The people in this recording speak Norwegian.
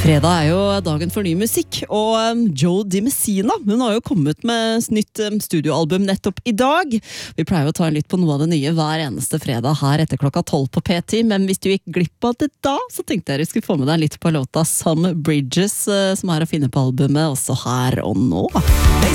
Fredag jo dagen for ny musikk, og Joe DiMessina, hun har jo kommet med nytt studioalbum nettopp i dag. Vi pleier å ta litt på noe av det nye hver eneste fredag her etter klokka 12 på P10, men hvis du gikk glipp av det da, så tenkte jeg skulle få med deg litt på låta Some Bridges, som er å finne på albumet, også her og nå. They